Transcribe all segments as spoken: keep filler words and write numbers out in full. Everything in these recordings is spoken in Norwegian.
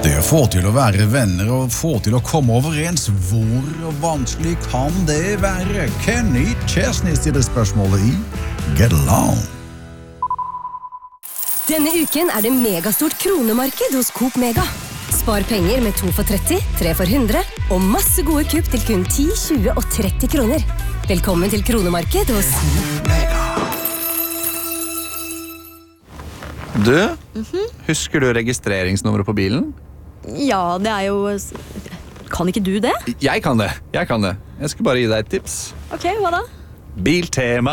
Det å få til å være venner og få til å komme overens, hvor vanskelig kan det være? Kenny Chesney stiller spørsmålet i Get Along. Denne uken er det megastort kronemarked hos Coop Mega. Spar penger med to for tretti, tre for hundre, og masse gode kupp til kun ti, tjue og tretti kroner. Velkommen til kronemarked hos Coop Mega. Du, mm-hmm. Husker du registreringsnummeret på bilen? Ja, det er jo... Kan ikke du det? Jeg kan det, jeg kan det. Jeg skal bare gi deg et tips. Ok, hva da? Biltema.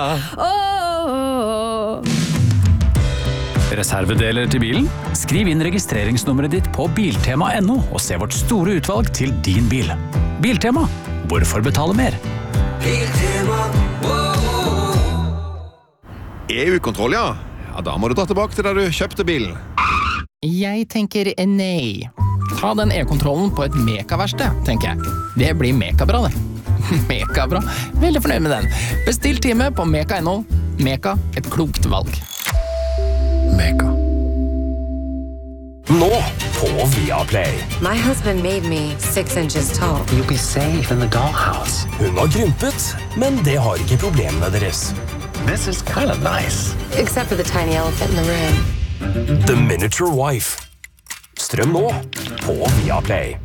Åh! Reservedeler til bilen? Skriv inn registreringsnummeret ditt på biltema punktum no og se vårt store utvalg til din bil. Biltema. Hvorfor betale mer? Biltema. E U-kontroll, ja. Ja, da må du dra tilbake til der du kjøpte bilen. Jeg tenker nei. Ta den e-kontrollen på et mekaverksted, tenker jeg. Det blir mekabra, det. Mekabra. Veldig fornøyd med den. Bestill time på meka punktum no. Meka, et klokt valg. Mega. Nå på Viaplay. My husband made me six inches tall. You'll be safe in the dollhouse. Hun har krympet, men det har ikke problemene deres. This is kind of nice. Except for the tiny elephant in the room. The Miniature Wife. Strøm nå på Viaplay.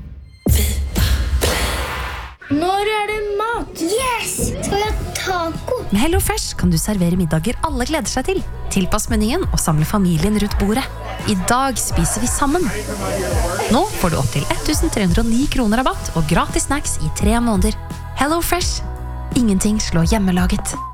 Når er det mat? Yes! Skal vi ha taco? Med Hello Fresh kan du servere middager alle gleder seg til. Tilpass menyen og samle familien rundt bordet. I dag spiser vi sammen. Nå får du opp til ett tusen tre hundre og ni kroner rabatt og gratis snacks i tre måneder. Hello Fresh. Ingenting slår hjemmelaget.